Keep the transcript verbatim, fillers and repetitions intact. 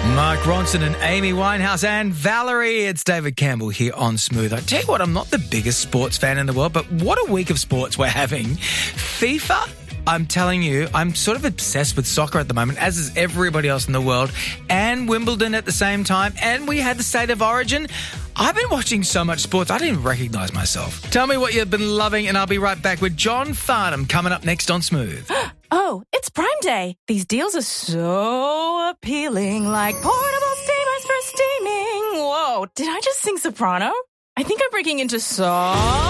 Mark Ronson and Amy Winehouse and Valerie. It's David Campbell here on Smooth. I tell you what, I'm not the biggest sports fan in the world, but what a week of sports we're having. FIFA, I'm telling you, I'm sort of obsessed with soccer at the moment, as is everybody else in the world, and Wimbledon at the same time, and we had the State of Origin. I've been watching so much sports, I didn't even recognise myself. Tell me what you've been loving, and I'll be right back with John Farnham coming up next on Smooth. Oh, it's Prime Day. These deals are so appealing, like portable steamers for steaming. Whoa, did I just sing soprano? I think I'm breaking into song.